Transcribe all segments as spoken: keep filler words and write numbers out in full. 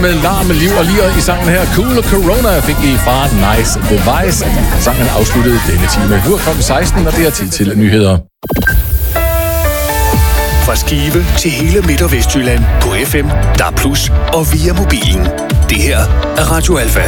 med larm, liv og lir i sangen her. Cool Corona fik I fra Nice Device. Sangen afsluttede denne time. Nu er klokken seksten, og det er tid til nyheder. Fra Skive til hele Midt- og Vestjylland på F M, D A B plus, og via mobilen. Det her er Radio Alfa.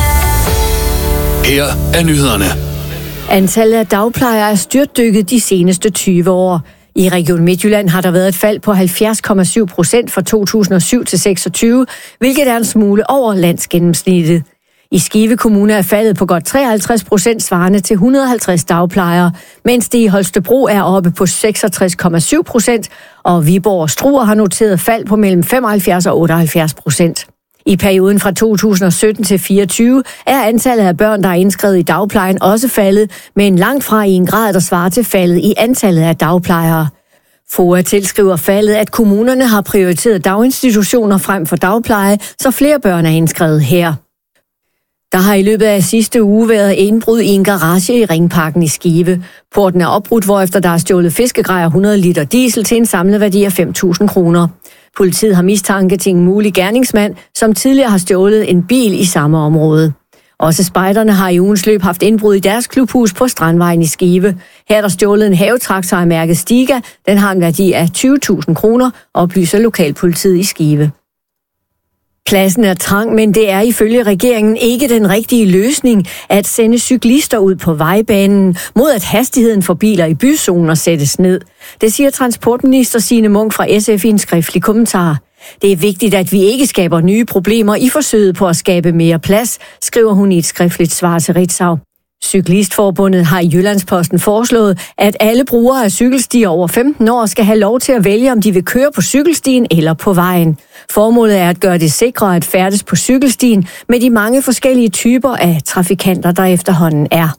Her er nyhederne. Antallet af dagplejere er styrtdykket de seneste tyve år. I Region Midtjylland har der været et fald på halvfjerds komma syv procent fra to tusind og syv til seksogtyve, hvilket er en smule over landsgennemsnittet. I Skive Kommune er faldet på godt treoghalvtreds procent svarende til et hundrede og halvtreds dagplejere, mens det i Holstebro er oppe på seksogtres komma syv procent, og Viborg og Struer har noteret fald på mellem femoghalvfjerds og otteoghalvfjerds procent. I perioden fra to tusind og sytten til fireogtyve er antallet af børn, der er indskrevet i dagplejen, også faldet, men langt fra i en grad, der svarer til faldet i antallet af dagplejere. F O A tilskriver faldet, at kommunerne har prioriteret daginstitutioner frem for dagpleje, så flere børn er indskrevet her. Der har i løbet af sidste uge været indbrud i en garage i Ringparken i Skive. Porten er opbrudt, hvorefter der er stjålet fiskegrejer hundrede liter diesel til en samlet værdi af fem tusind kroner. Politiet har mistanke til en mulig gerningsmand, som tidligere har stjålet en bil i samme område. Også spejderne har i ugens løb haft indbrud i deres klubhus på Strandvejen i Skive. Her er der stjålet en havetraktor af mærket Stiga. Den har en værdi af tyve tusind kroner, oplyser lokalpolitiet i Skive. Pladsen er trang, men det er ifølge regeringen ikke den rigtige løsning at sende cyklister ud på vejbanen mod at hastigheden for biler i byzoner sættes ned. Det siger transportminister Signe Munk fra S F i en skriftlig kommentar. Det er vigtigt, at vi ikke skaber nye problemer i forsøget på at skabe mere plads, skriver hun i et skriftligt svar til Ritzau. Cyklistforbundet har i Jyllandsposten foreslået, at alle brugere af cykelstier over femten år skal have lov til at vælge, om de vil køre på cykelstien eller på vejen. Formålet er at gøre det sikrere at færdes på cykelstien med de mange forskellige typer af trafikanter, der efterhånden er.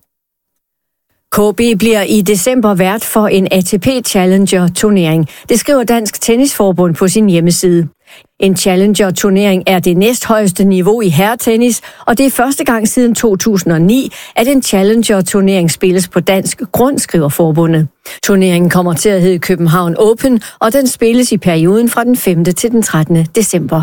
K B bliver i december vært for en A T P Challenger-turnering. Det skriver Dansk Tennisforbund på sin hjemmeside. En Challenger-turnering er det næsthøjeste niveau i herretennis, og det er første gang siden to tusind og ni, at en Challenger-turnering spilles på dansk grund, skriver forbundet. Turneringen kommer til at hedde København Open, og den spilles i perioden fra den femte til den trettende december.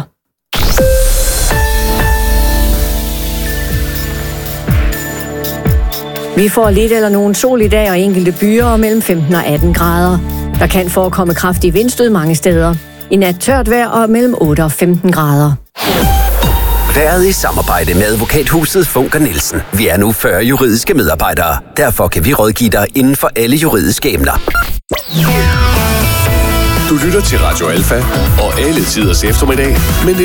Vi får lidt eller nogen sol i dag og enkelte byer og mellem femten og atten grader. Der kan forekomme kraftig vindstød mange steder. I nat tørt vejr og mellem otte og femten grader. Været i samarbejde med advokathuset Funker Nielsen. Vi er nu fyrre juridiske medarbejdere. Derfor kan vi rådgive dig inden for alle juridiske emner. Du lytter til Radio Alfa og alle tiders eftermiddag med